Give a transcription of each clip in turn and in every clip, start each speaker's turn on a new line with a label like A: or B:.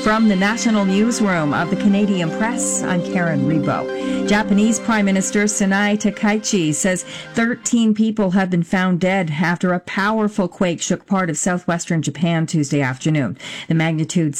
A: From the national newsroom of the Canadian Press, I'm Karen Rebo. Japanese Prime Minister Sanae Takaichi says 13 people have been found dead after a powerful quake shook part of southwestern Japan Tuesday afternoon. The magnitude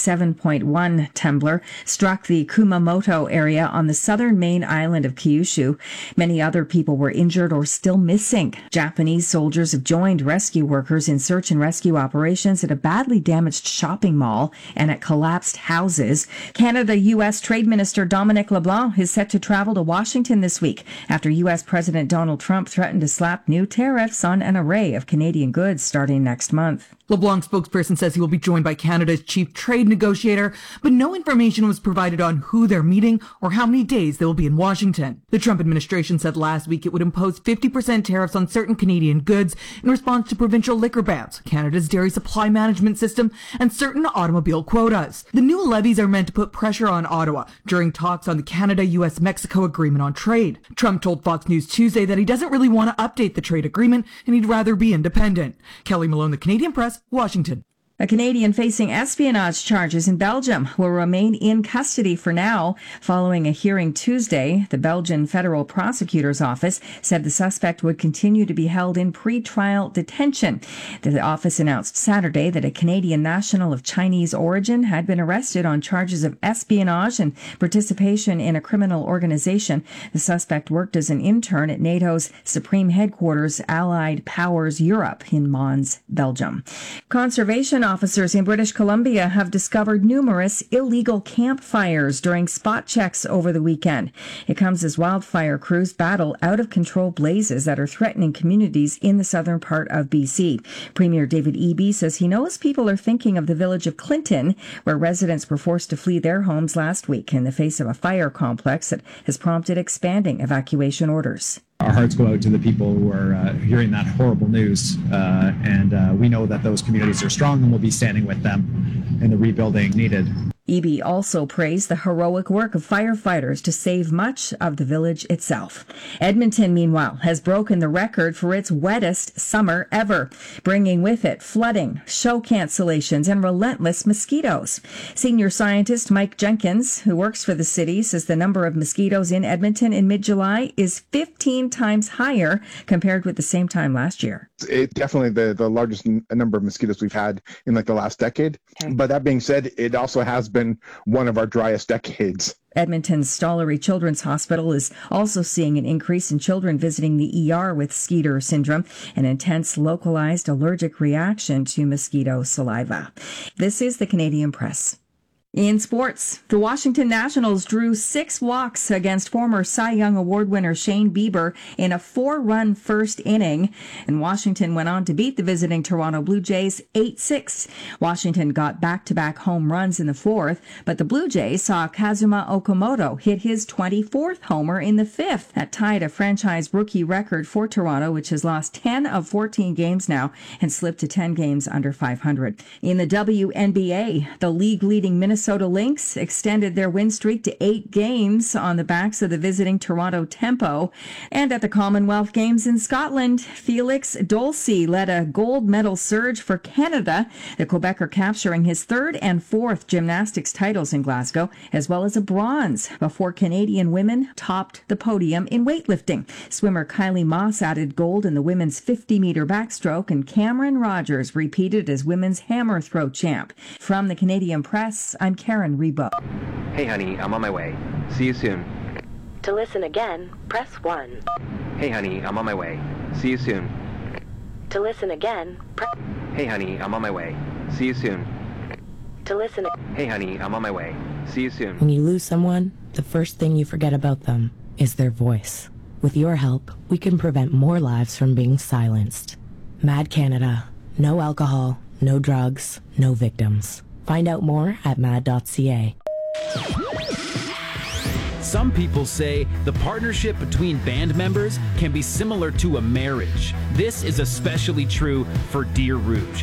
A: 7.1 tremor struck the Kumamoto area on the southern main island of Kyushu. Many other people were injured or still missing. Japanese soldiers have joined rescue workers in search and rescue operations at a badly damaged shopping mall and at collapsed houses. Canada-U.S. Trade Minister Dominic LeBlanc is set to travel to Washington this week after U.S. President Donald Trump threatened to slap new tariffs on an array of Canadian goods starting next month.
B: LeBlanc's spokesperson says he will be joined by Canada's chief trade negotiator, but no information was provided on who they're meeting or how many days they will be in Washington. The Trump administration said last week it would impose 50% tariffs on certain Canadian goods in response to provincial liquor bans, Canada's dairy supply management system, and certain automobile quotas. The new levies are meant to put pressure on Ottawa during talks on the Canada-U.S.-Mexico agreement on trade. Trump told Fox News Tuesday that he doesn't really want to update the trade agreement and he'd rather be independent. Kelly Malone, The Canadian Press, Washington.
A: A Canadian facing espionage charges in Belgium will remain in custody for now. Following a hearing Tuesday, the Belgian Federal Prosecutor's Office said the suspect would continue to be held in pre-trial detention. The office announced Saturday that a Canadian national of Chinese origin had been arrested on charges of espionage and participation in a criminal organization. The suspect worked as an intern at NATO's Supreme Headquarters, Allied Powers Europe in Mons, Belgium. Conservation officers in British Columbia have discovered numerous illegal campfires during spot checks over the weekend. It comes as wildfire crews battle out-of-control blazes that are threatening communities in the southern part of BC. Premier David Eby says he knows people are thinking of the village of Clinton, where residents were forced to flee their homes last week in the face of a fire complex that has prompted expanding evacuation orders.
C: Our hearts go out to the people who are hearing that horrible news, and we know that those communities are strong and we'll be standing with them in the rebuilding needed.
A: Eby also praised the heroic work of firefighters to save much of the village itself. Edmonton, meanwhile, has broken the record for its wettest summer ever, bringing with it flooding, show cancellations, and relentless mosquitoes. Senior scientist Mike Jenkins, who works for the city, says the number of mosquitoes in Edmonton in mid-July is 15 times higher compared with the same time last year.
D: It's definitely the largest number of mosquitoes we've had in the last decade. Okay. But that being said, it also has been one of our driest decades.
A: Edmonton's Stollery Children's Hospital is also seeing an increase in children visiting the ER with Skeeter syndrome, an intense localized allergic reaction to mosquito saliva. This is the Canadian Press. In sports, the Washington Nationals drew 6 walks against former Cy Young Award winner Shane Bieber in a 4-run first inning, and Washington went on to beat the visiting Toronto Blue Jays 8-6. Washington got back-to-back home runs in the fourth, but the Blue Jays saw Kazuma Okamoto hit his 24th homer in the fifth. That tied a franchise rookie record for Toronto, which has lost 10 of 14 games now and slipped to 10 games under 500. In the WNBA, the league-leading Minnesota Lynx extended their win streak to 8 games on the backs of the visiting Toronto Tempo. And at the Commonwealth Games in Scotland, Felix Dolce led a gold medal surge for Canada, the Quebecer capturing his 3rd and 4th gymnastics titles in Glasgow, as well as a bronze, before Canadian women topped the podium in weightlifting. Swimmer Kylie Moss added gold in the women's 50-meter backstroke, and Cameron Rogers repeated as women's hammer throw champ. From the Canadian Press, I'm Karen Rebo.
E: Hey honey, I'm on my way. See you soon.
F: To listen again, press 1.
E: Hey honey, I'm on my way. See you soon.
F: To listen again, press...
E: Hey honey, I'm on my way. See you soon.
F: To listen...
E: Hey honey, I'm on my way. See you soon.
G: When you lose someone, the first thing you forget about them is their voice. With your help, we can prevent more lives from being silenced. Mad Canada. No alcohol, no drugs, no victims. Find out more at mad.ca.
H: Some people say the partnership between band members can be similar to a marriage. This is especially true for Dear Rouge.